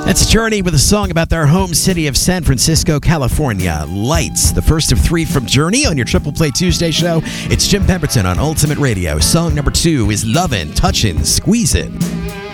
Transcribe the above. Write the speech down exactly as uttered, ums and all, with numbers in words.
That's Journey with a song about their home city of San Francisco, California. Lights, the first of three from Journey on your Triple Play Tuesday show. It's Jim Pemberton on Ultimate Radio. Song number two is Lovin', Touchin', Squeezin'.